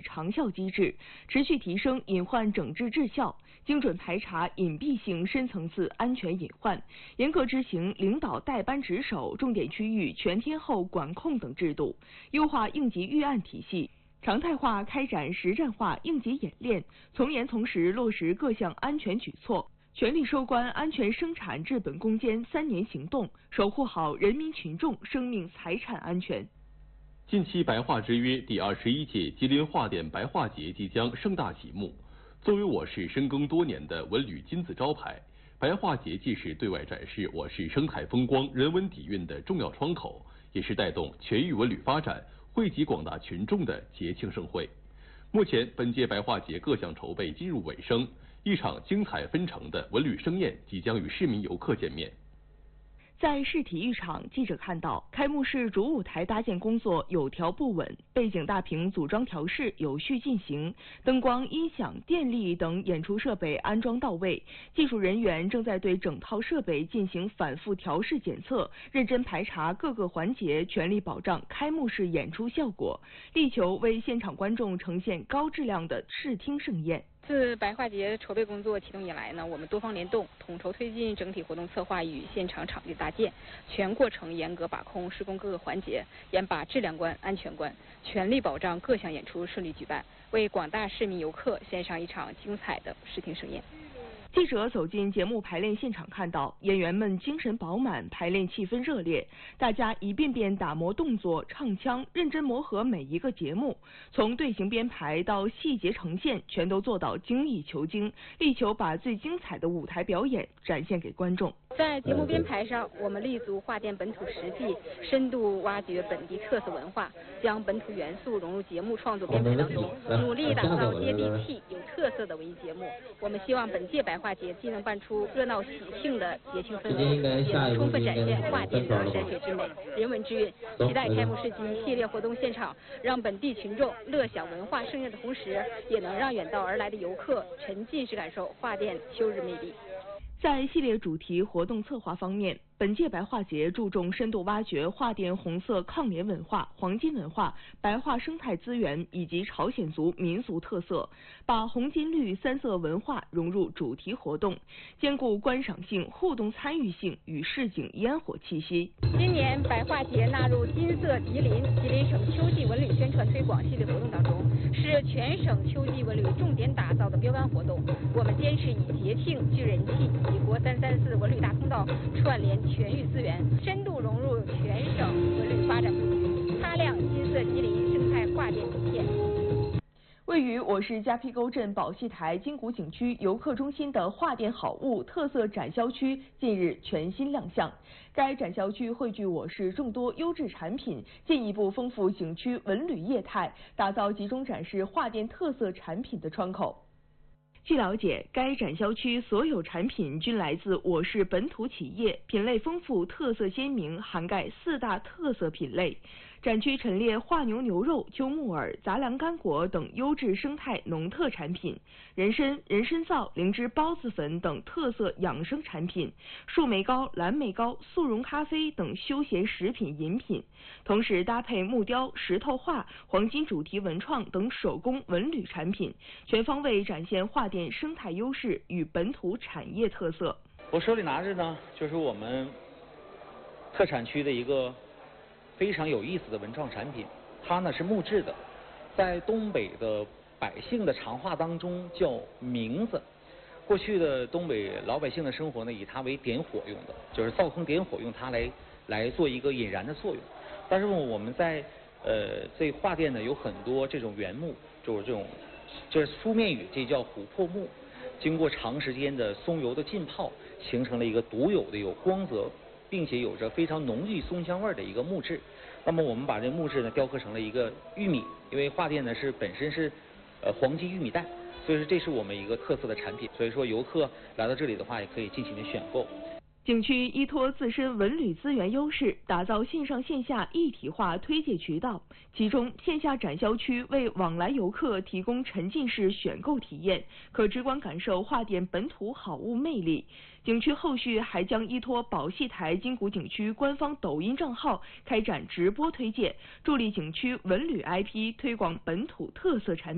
长效机制，持续提升隐患整治质效，精准排查隐蔽性深层次安全隐患，严格执行领导带班值守、重点区域全天候管控等制度，优化应急预案体系。常态化开展实战化应急演练，从严从实落实各项安全举措，全力收官安全生产治本攻坚3年行动，守护好人民群众生命财产安全。 近期白化之约第21届吉林化电白化节即将盛大启幕。作为我市深耕多年的文旅金字招牌，白化节既是对外展示我市生态风光、人文底蕴的重要窗口，也是带动全域文旅发展、惠及广大群众的节庆盛会。目前，本届白化节各项筹备进入尾声，一场精彩纷呈的文旅盛宴即将与市民游客见面。 在市体育场，记者看到开幕式主舞台搭建工作有条不紊，背景大屏组装调试有序进行，灯光、音响、电力等演出设备安装到位，技术人员正在对整套设备进行反复调试检测，认真排查各个环节，全力保障开幕式演出效果，力求为现场观众呈现高质量的视听盛宴。 自白化节筹备工作启动以来呢，我们多方联动，统筹推进整体活动策划与现场场地搭建，全过程严格把控施工各个环节，严把质量关、安全关，全力保障各项演出顺利举办，为广大市民游客献上一场精彩的视听盛宴。 记者走进节目排练现场，看到演员们精神饱满，排练气氛热烈，大家一遍遍打磨动作、唱腔，认真磨合每一个节目，从队形编排到细节呈现，全都做到精益求精，力求把最精彩的舞台表演展现给观众。 在节目编排上，我们立足化电本土实际，深度挖掘本地特色文化，将本土元素融入节目创作编排当中，努力打造接地气、有特色的文艺节目。我们希望本届白化节既能办出热闹喜庆的节庆氛围，也能充分展现化电的山水之美、人文之韵。期待开幕式及系列活动现场，让本地群众乐享文化盛宴的同时，也能让远道而来的游客沉浸式感受化电秋日魅力。 在系列主题活动策划方面，本届白化节注重深度挖掘化电红色抗联文化、黄金文化、白化生态资源以及朝鲜族民俗特色，把红金绿3色文化融入主题活动，兼顾观赏性、互动参与性与市井烟火气息。 今年白化节纳入金色吉林省秋季文旅宣传推广系列活动当中，是全省秋季文旅重点打造的标杆活动。我们坚持以节庆聚人气，以国334文旅大通道串联全域资源，深度融入全省文旅发展布局，擦亮金色吉林生态化电底线。 位于我市夹皮沟镇宝戏台金谷景区游客中心的化电好物特色展销区近日全新亮相。该展销区汇聚我市众多优质产品，进一步丰富景区文旅业态，打造集中展示化电特色产品的窗口。据了解，该展销区所有产品均来自我市本土企业，品类丰富，特色鲜明，涵盖4大特色品类。展区陈列化牛牛肉、鸠木耳、杂粮干果等优质生态农特产品，人参、人参皂、灵芝孢子粉等特色养生产品，树莓膏、蓝莓膏、速溶咖啡等休闲食品饮品，同时搭配木雕、石头画、黄金主题文创等手工文旅产品，全方位展现化电生态优势与本土产业特色。 我手里拿着呢，就是我们特产区的一个非常有意思的文创产品，它呢是木质的，在东北的百姓的常话当中叫名字。过去的东北老百姓的生活呢，以它为点火用的，就是灶坑点火用它来做一个引燃的作用。但是我们在这化电呢有很多这种原木，就是这种书面语这叫琥珀木，经过长时间的松油的浸泡，形成了一个独有的有光泽并且有着非常浓郁松香味的一个木质。那么我们把这木质呢雕刻成了一个玉米，因为化电呢本身是黄金玉米蛋，所以说这是我们一个特色的产品。所以说游客来到这里的话，也可以尽情的选购。 景区依托自身文旅资源优势，打造线上线下一体化推介渠道。其中，线下展销区为往来游客提供沉浸式选购体验，可直观感受化电本土好物魅力。景区后续还将依托宝戏台金谷景区官方抖音账号开展直播推介，助力景区文旅 IP 推广本土特色产品。